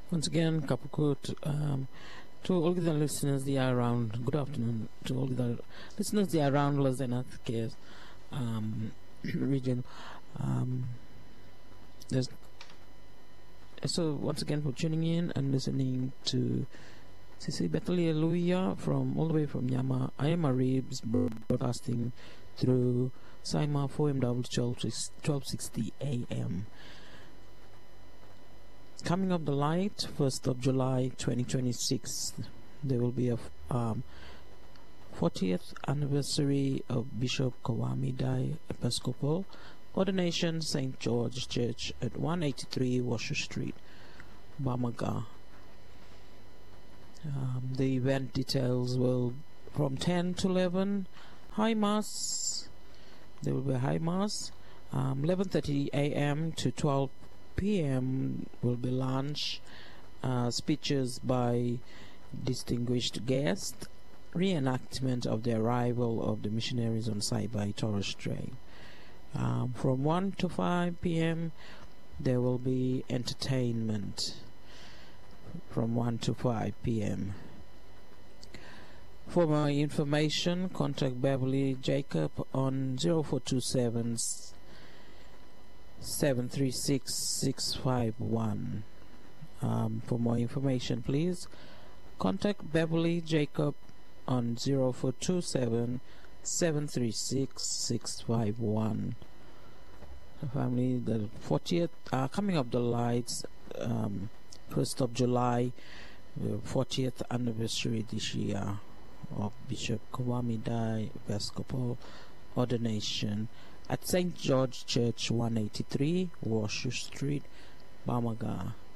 Once again, Kapukut, to all the listeners the around, good afternoon to all the listeners the around Lazenath case region. There's so once again for tuning in and listening to Sisi Bethlehem Luia from all the way from Yama. I am Aribs broadcasting through Saima 4MW 1260 AM. Coming up the light, 1st of July 2026, there will be a 40th anniversary of Bishop Kawami Dai Episcopal Ordination St. George Church at 183 Washer Street, Bamaga. The event details will from 10 to 11, High Mass, there will be a High Mass, 11:30 a.m. to 12 p.m. will be lunch, speeches by distinguished guests, reenactment of the arrival of the missionaries on site by Torres Strait. From 1 to 5 p.m. there will be entertainment from 1 to 5 p.m. For more information, contact Beverly Jacob on 0427 736 651. For more information, please contact Beverly Jacob on 0427 736 651. Family, the 40th coming up the lights, 1st of July, 40th anniversary this year of Bishop Kawami Dai Episcopal Ordination at St. George Church 183 Washer Street, Bamaga.